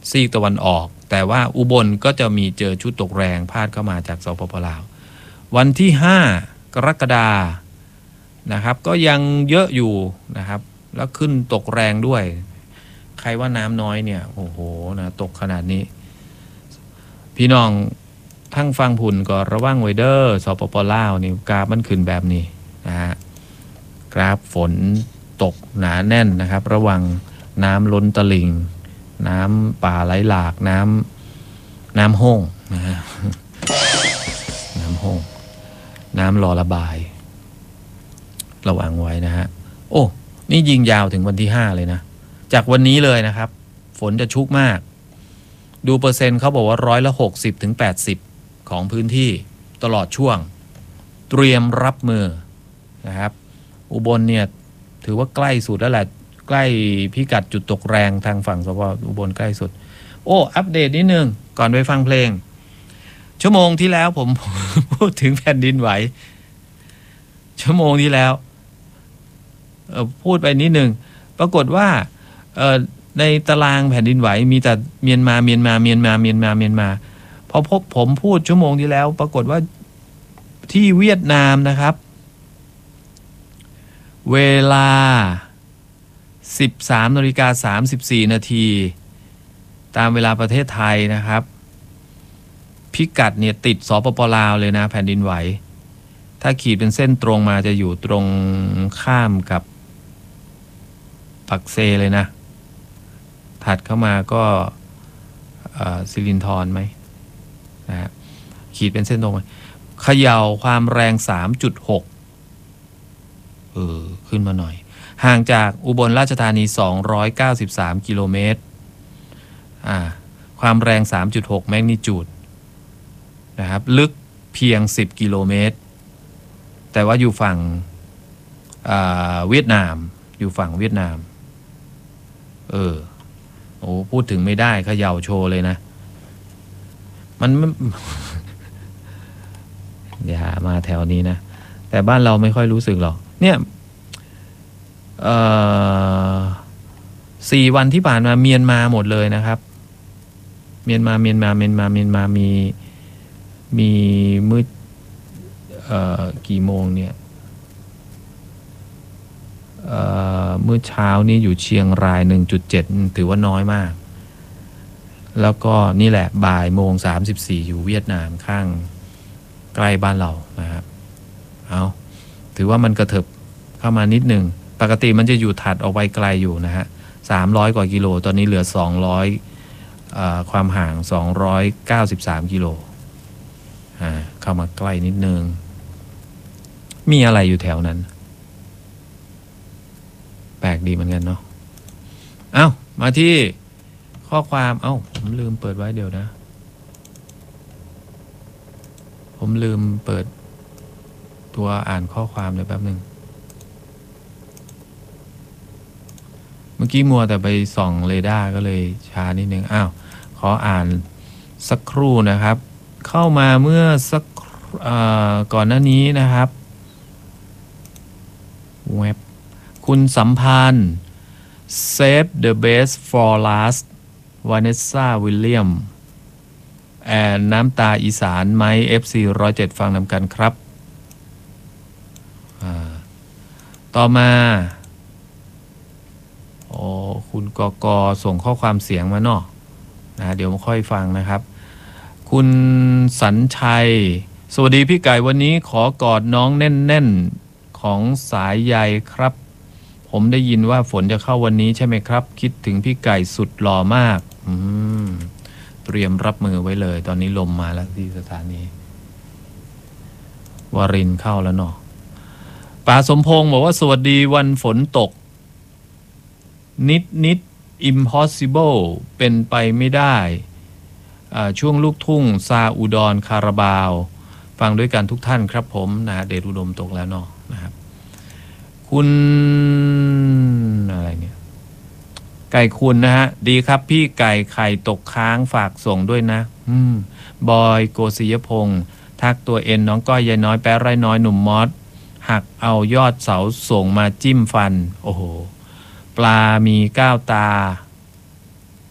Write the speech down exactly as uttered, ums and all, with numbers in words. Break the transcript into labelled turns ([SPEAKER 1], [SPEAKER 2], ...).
[SPEAKER 1] ซีกตะวันออกแต่ว่าอุบลก็จะมีเจอชุดตกแรงพาดเข้ามาจากสปปลาววันที่ห้ากรกฎานะครับก็ยังเยอะอยู่นะครับแล้วขึ้นตกแรงด้วยใครว่าน้ำน้อยเนี่ยโอ้โหนะตกขนาดนี้พี่น้องทั้งฟังผุ่นก็ระวังไว้เด้อสปปลาวนี่กราฟมันขึ้นแบบนี้นะฮะกราฟฝนตกหนาแน่นนะครับระวังน้ำล้นตลิ่งน้ำป่าไหลหลากน้ำน้ำห้องนะฮะน้ำห้องน้ำรอระบายระวังไว้นะฮะโอ้นี่ยิงยาวถึงวันที่ห้าเลยนะจากวันนี้เลยนะครับฝนจะชุกมากดูเปอร์เซ็นต์เขาบอกว่าร้อยละหกสิบถึงแปดสิบของพื้นที่ตลอดช่วงเตรียมรับมือนะครับอุบลเนี่ยถือว่าใกล้สุดแล้วแหละใกล้พิกัดจุดตกแรงทางฝั่งสปอุบลใกล้สุดโอ้อัปเดตนิดนึงก่อนไปฟังเพลงชั่วโมงที่แล้วผม พูดถึงแผ่นดินไหวชั่วโมงที่แล้วเอ่อพูดไปนิดนึงปรากฏว่าเอ่อในตารางแผ่นดินไหวมีแต่เมียนมาเมียนมาเมียนมาเมียนมาเมียนมาพอพบผมพูดชั่วโมงที่แล้วปรากฏว่าที่เวียดนามนะครับเวลา สิบสามนาฬิกาสามสิบสี่นาทีตามเวลาประเทศไทยนะครับพิกัดเนี่ยติดสปปลาวเลยนะแผ่นดินไหวถ้าขีดเป็นเส้นตรงมาจะอยู่ตรงข้ามกับปักเซเลยนะถัดเข้ามาก็สิรินธรไหมนะฮะขีดเป็นเส้นตรงเขย่าความแรง สามจุดหก เออขึ้นมาหน่อยห่างจากอุบลราชธานีสองร้อยเก้าสิบสามกิโลเมตรอ่าความแรง สามจุดหก แมกนิจูดนะครับลึกเพียงสิบกิโลเมตรแต่ว่าอยู่ฝั่งเวียดนามอยู่ฝั่งเวียดนามเออโอ้พูดถึงไม่ได้เขย่าโชว์เลยนะมันอย่ามาแถวนี้นะแต่บ้านเราไม่ค่อยรู้สึกหรอกเนี่ยเอ่อสี่วันที่ผ่านมาเมียนมาหมดเลยนะครับเมียนมาเมียนมาเมียนมาเมียนมามีมีมืดเอ่อกี่โมงเนี่ยเอ่อมื้อเช้านี้อยู่เชียงราย หนึ่งจุดเจ็ด ถือว่าน้อยมากแล้วก็นี่แหละบ่ายโมงสามสิบสี่อยู่เวียดนามข้างใกล้บ้านเรานะครับเอาถือว่ามันกระเถิบเข้ามานิดหนึ่งปกติมันจะอยู่ถัดออกไปไกลอยู่นะฮะสามร้อยกว่ากิโลตอนนี้เหลือสองร้อยเอ่อความห่างสองร้อยเก้าสิบสามกิโลอ่าเข้ามาใกล้นิดนึงมีอะไรอยู่แถวนั้นแปลกดีเหมือนกันเนาะเอ้ามาที่ข้อความเอ้าผมลืมเปิดไว้เดี๋ยวนะผมลืมเปิดตัวอ่านข้อความเลยแป๊บนึงเมื่อกี้มัวแต่ไปส่องเรดาร์ก็เลยช้านิดนึงอ้าวขออ่านสักครู่นะครับเข้ามาเมื่อสักก่อนหน้านี้นะครับเว็บคุณสัมพันธ์ Save the best for last วาเนสซ่าวิลเลียมแอนน้ำตาอีสานไมค์ เอฟ ซี หนึ่งศูนย์เจ็ดฟังนำกันครับต่อมาโอ้คุณกกส่งข้อความเสียงมาเนาะนะเดี๋ยวมาค่อยฟังนะครับคุณสัญชัยสวัสดีพี่ไก่วันนี้ขอกอดน้องแน่นๆของสายใยครับผมได้ยินว่าฝนจะเข้าวันนี้ใช่ไหมครับคิดถึงพี่ไก่สุดหล่อมากอืมเตรียมรับมือไว้เลยตอนนี้ลมมาแล้วที่สถานีวารินเข้าแล้วเนาะป่าสมพงษ์บอกว่าสวัสดีวันฝนตกนิดนิด impossible เป็นไปไม่ได้ช่วงลูกทุ่งซาอุดรคาราบาวฟังด้วยกันทุกท่านครับผมนะเดชอุดมตกแล้วเนาะนะครับคุณอะไรเนี่ยไก่คุณนะฮะดีครับพี่ไก่ไข่ตกค้างฝากส่งด้วยนะอืมบอยโกศิยพงษ์ทักตัวเอ็นน้องก้อยยายน้อยแป๊ะไรน้อยหนุ่มมอสหักเอายอดเสาส่งมาจิ้มฟันโอ้โหปลามีเก้าตา